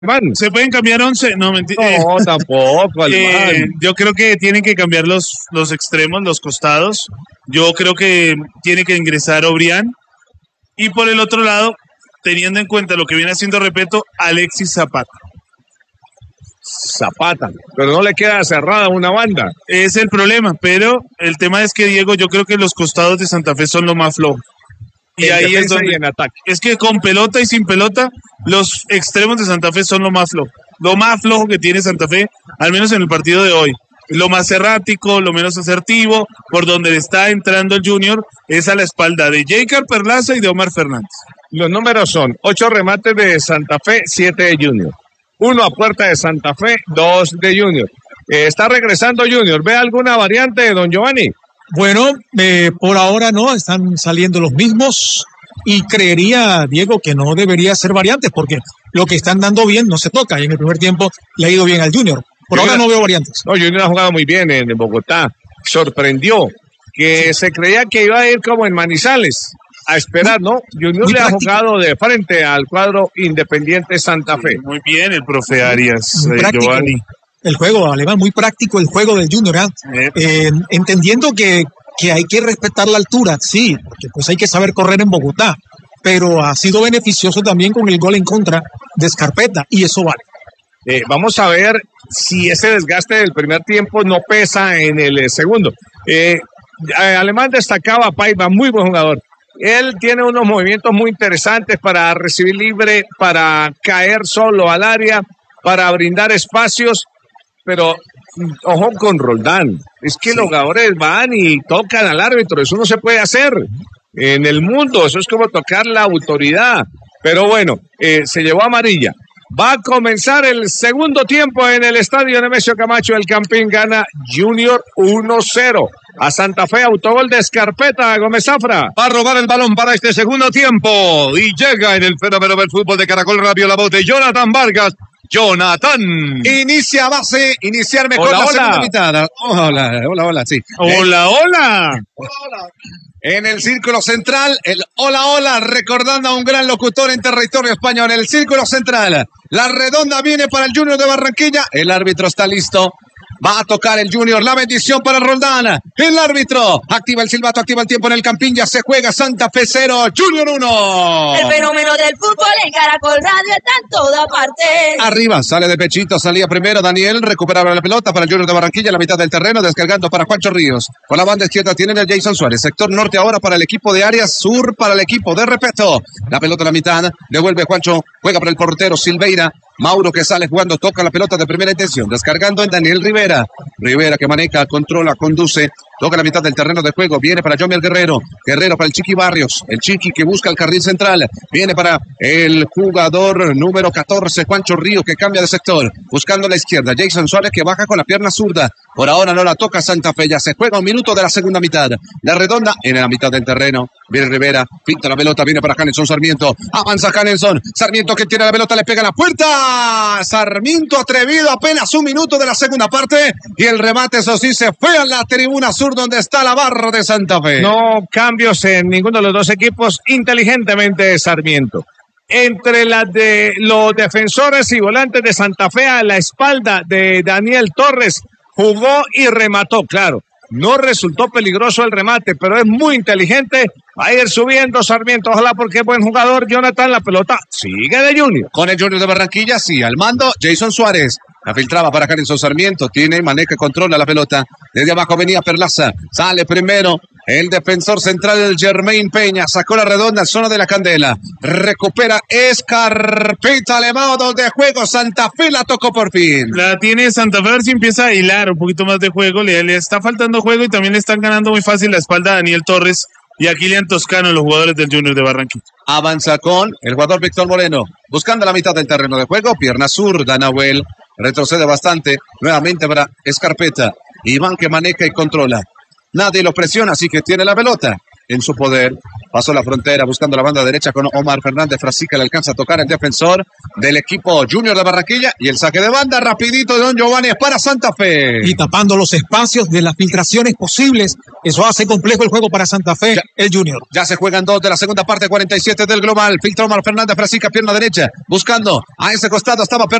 ¿Se pueden cambiar 11? No, mentira. No, tampoco, yo creo que tienen que cambiar los extremos, los costados. Yo creo que tiene que ingresar Obrián. Y por el otro lado, teniendo en cuenta lo que viene haciendo, repito, Alexis Zapata. Pero no le queda cerrada una banda. Es el problema, pero el tema es que, Diego, yo creo que los costados de Santa Fe son lo más flojos. Y ahí es donde en ataque. Es que con pelota y sin pelota, los extremos de Santa Fe son lo más flojo. Lo más flojo que tiene Santa Fe, al menos en el partido de hoy. Lo más errático, lo menos asertivo, por donde le está entrando el Junior, es a la espalda de Jacob Perlaza y de Omar Fernández. Los números son 8 remates de Santa Fe, 7 de Junior. 1 a puerta de Santa Fe, 2 de Junior. Está regresando Junior. ¿Ve alguna variante, don Giovanni? Bueno, por ahora no, están saliendo los mismos y creería, Diego, que no debería ser variantes porque lo que están dando bien no se toca y en el primer tiempo le ha ido bien al Junior. Por ahora no veo variantes. No, Junior ha jugado muy bien en Bogotá. Sorprendió que se creía que iba a ir como en Manizales a esperar, ¿no? Junior le ha jugado de frente al cuadro Independiente Santa Fe. Muy bien el profe Arias, Giovanni. El juego alemán, muy práctico el juego del Junior, entendiendo que hay que respetar la altura, sí, porque pues hay que saber correr en Bogotá, pero ha sido beneficioso también con el gol en contra de Scarpetta, y eso vale. Vamos a ver si ese desgaste del primer tiempo no pesa en el segundo. Alemán destacaba a Paiva, muy buen jugador. Él tiene unos movimientos muy interesantes para recibir libre, para caer solo al área, para brindar espacios. Pero ojo con Roldán, es que los jugadores van y tocan al árbitro, eso no se puede hacer en el mundo, eso es como tocar la autoridad. Pero bueno, se llevó amarilla. Va a comenzar el segundo tiempo en el estadio Nemesio Camacho. El Campín gana Junior 1-0 a Santa Fe, autogol de Scarpetta. Gómez Zafra va a robar el balón para este segundo tiempo y llega en el fenómeno del fútbol de Caracol Radio la voz de Jonathan Vargas. Jonathan. Inicia base, iniciar mejor la segunda mitad. Hola, sí. Hola. En el círculo central, el hola, recordando a un gran locutor en territorio español. En el círculo central, la redonda viene para el Junior de Barranquilla. El árbitro está listo. Va a tocar el Junior, la bendición para Roldán. El árbitro activa el silbato, activa el tiempo en el Campín. Ya se juega Santa Fe 0, Junior 1. El fenómeno del fútbol en Caracol Radio está en toda parte. Arriba, sale de pechito, salía primero Daniel, recuperaba la pelota para el Junior de Barranquilla, la mitad del terreno, descargando para Juancho Ríos. Por la banda izquierda tienen el Jason Suárez. Sector norte ahora para el equipo de Arias, sur para el equipo de Repeto. La pelota a la mitad, devuelve Juancho, juega para el portero Silveira. Mauro que sale jugando, toca la pelota de primera intención, descargando en Daniel Rivera. Rivera que maneja, controla, conduce, toca la mitad del terreno de juego, viene para Jomier Guerrero. Guerrero para el Chiqui Barrios, el Chiqui que busca el carril central, viene para el jugador número 14, Juancho Río, que cambia de sector, buscando la izquierda, Jason Suárez que baja con la pierna zurda. Por ahora no la toca Santa Fe, ya se juega un minuto de la segunda mitad. La redonda en la mitad del terreno, viene Rivera, pinta la pelota, viene para Hanelson Sarmiento, avanza Hanelson, Sarmiento que tiene la pelota, le pega en la puerta. Sarmiento atrevido, apenas un minuto de la segunda parte y el remate, eso sí, se fue a la tribuna sur donde está la barra de Santa Fe. No cambios en ninguno de los dos equipos, inteligentemente Sarmiento. Entre las de los defensores y volantes de Santa Fe, a la espalda de Daniel Torres, jugó y remató, claro. No resultó peligroso el remate, pero es muy inteligente. Va a ir subiendo Sarmiento, ojalá porque es buen jugador. Jonathan, la pelota sigue de Junior. Con el Junior de Barranquilla, sí, al mando Jason Suárez. La filtraba para Hanelson Sarmiento, tiene maneja, controla la pelota. Desde abajo venía Perlaza, sale primero el defensor central del Germain Peña, sacó la redonda, zona de la Candela. Recupera Scarpetta, elevado de juego, Santa Fe la tocó por fin. La tiene Santa Fe, a ver si empieza a hilar un poquito más de juego. Le está faltando juego y también le están ganando muy fácil la espalda a Daniel Torres y a Kilian Toscano, los jugadores del Junior de Barranquilla. Avanza con el jugador Víctor Moreno, buscando la mitad del terreno de juego, pierna zurda, Nahuel, retrocede bastante, nuevamente para Scarpetta, Iván que maneja y controla. Nadie lo presiona, así que tiene la pelota. en su poder. Pasó la frontera buscando la banda derecha con Omar Fernández. Frasica le alcanza a tocar el defensor del equipo Junior de Barranquilla. Y el saque de banda rapidito de Don Giovanni es para Santa Fe. Y tapando los espacios de las filtraciones posibles. Eso hace complejo el juego para Santa Fe, el Junior. Ya se juegan 2 de la segunda parte, 47 del global. Filtra Omar Fernández, Frasica, pierna derecha. Buscando a ese costado, estaba